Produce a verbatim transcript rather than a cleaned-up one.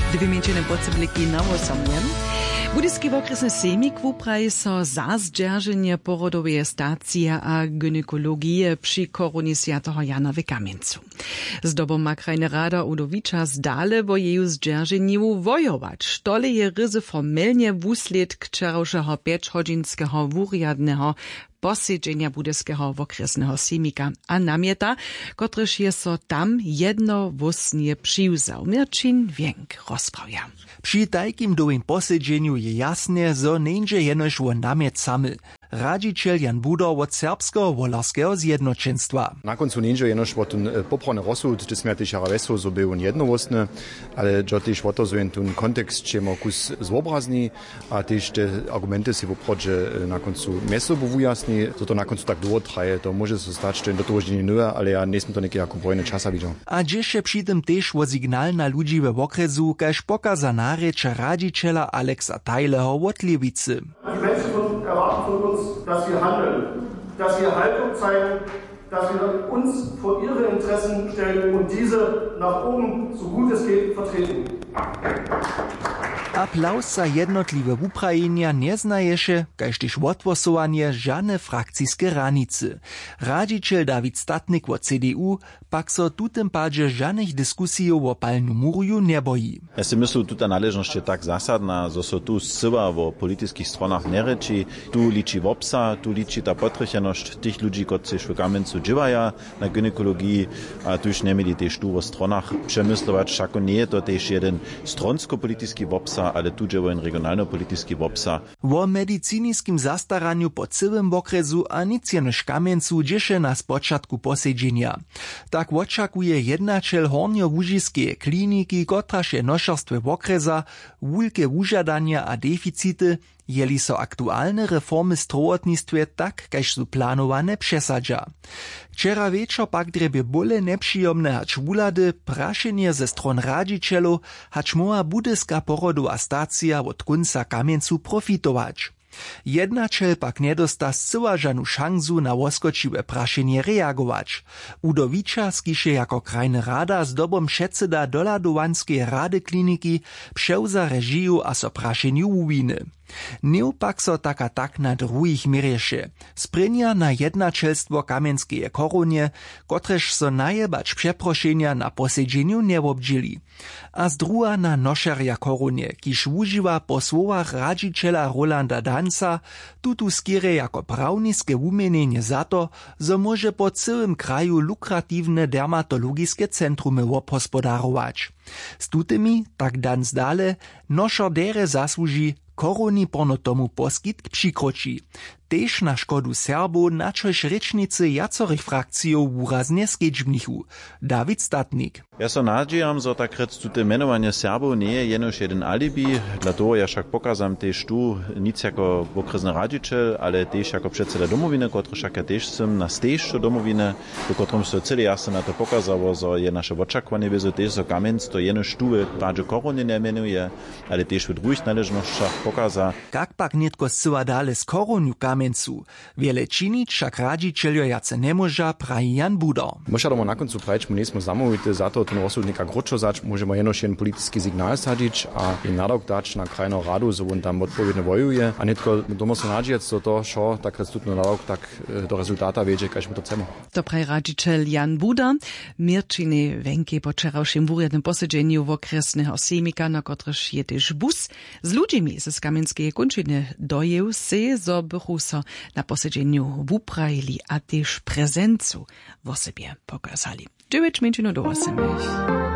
Dwie mięciene podcebliki na osamiem. Budyski okresny semik wupraje so zazdźerženie porodowej stacji a gynekologii przy koronie Świętego Jana w Kamieńcu. Zdobom ma krajna rada Udowicza zdale wo jeju zdźerženiu wojować. Tole je ryzy formelnie wusled wczorajszego pięćgodzinskiego wuriadnego posiedzenia budyskiego okresnego semika a namieta, kotryż je so tam jednowusnie přiwzał. Mirčin Wienk rozprawia. Przy takim dołym posiedzeniu je jasne, zo neńdzie jenoż wo namiet samy. Radziciel Jan Budor od Serbskiego Wolarskiego Zjednoczeństwa. Na końcu neńdzie jenoż wo tun poprony rozsud, gdy sme tyś araweso, zo był on jednowusny, ale jo tyś wo to zo jen tun kontekst, čemo kus zobrazni, a tyś te argumenty si woprodzie na końcu meso bowujasni, zo to na końcu tak długo traje, to może so stać, że do toho nie nuje, ale ja nesmiem to niekie jako wojny czasa widział. A dziesze przy tym też wo signal na ludzi we okresu, kaž pokaza nareč radziciela Alexa Tajleho od Lewicy. Die Menschen erwarten von uns, dass wir handeln, dass wir Haltung zeigen, dass wir uns vor ihre Interessen stellen und diese nach oben, so gut es geht, vertreten. Applaus za jednotliwe wuprajenia nie znaješe, kaž tyž odwosovanie žane frakcijske ranice. Radziciel David Statnik od C D U pak so tutym padzie žanych diskusijów o palnu muruju nie bojí. Ja si myslím, tuta naležnosť je tak zásadná, zo so tu zsyła o politických stronach nereči, tu liči wopsa, tu liči ta potrychenosť tých ľudí, kotci v Kamieńcu dživaja na gynekologii, a tu už nemili tež tu o stronach přemyslovať, všako nie je to tež jeden stronsko-politický wopsa, ale tu je jeden regionalno-politický wopsa. O mediciniskim zastaraniu po całym okresu a nic jenož Kamieńcu dzieše na spočatku posiedzenia. Tak očakuje jednačel Hornjo-Łužiskeje kliniki, kotraž je nošerstve okresa, wulke wužadania a deficity, jeli so aktualne reformy w strołotnictwie tak, kaž su planowane přesadža. Včera večer pak drebie bole nepřijomne hač wulady, prašenie ze stron radzicielu, hač moa budyska porodowa stacja od kunca Kamieńcu profitować. Jednačel pak nedosta zcyła žanu šansu na woskočiwe prašenie reagować. Udowicza skiše jako krajny rada z dobom předseda doladovanskiej rady kliniki převza režiju a so prašeniu uwiny. Neopak so taka tak na druhých mierieše. Sprinja na jednačelstwo Kamieńskeje koronie, kotrež so najebać przeprošenia na posiedzeniu neobdžili. A z druha na nošerja koronie, kiž uživa po słowach radziciela Rolanda Danca, tutu skierje jako prawniskie umienienie za to, zo może po całym kraju lukratywne dermatologiskie centrumy obhospodarować. Z tutymi, tak Danc dale, nošer dere zasłuži koroni porno tomu poskitk přikročí. Tež na škodu Serbo, na čož rečnice jacorych frakcijów uraznie skedžbnichu. David Statnik. Ja so nadžijam, zo tak rec tute menovanie Serbov nie je jenož jeden alibi, dla toho ja však pokazam tež tu nic jako okresny radziciel, ale tež jako predseda domovine, kotro však ja tež som na stejšo domovine, do kotrom so celý jasno na to pokazalo, zo je naše očakovanie bezo tež zo Kamieńc, to jenož tu v páde korony ne menuje, ale tež v druhých naležnošťach pokaza. Kak pak netko zcyła dale z koroniu Kamieńcu, wiele činić však radzicieljo jace nemoža, praji Jan Budor. Možemo na koncu praviť, mu nesmo zamovite za to, ten rozsud nekak ročozać, môžemo jenož jen politický signál sadić a jen nadok dać na krajnú radu, zo on tam odpowiedne vojuje. A netko domo so nadžiec do toho, šo, tak restutno nadok, tak do rezultáta wiedzie, kaž mu to chceme. To praji radziciel Jan Budor. Mirčiny Wenke po včerajším wuriadnym posiedzeniu okresného semika, na kotrež je tež bus z ľudźmi ze Kamieńskiej končiny dojev se, zo bychu so na posiedzeniu wuprajili a tež prezencu w osobie pokazali. dziewięć minut do osiem.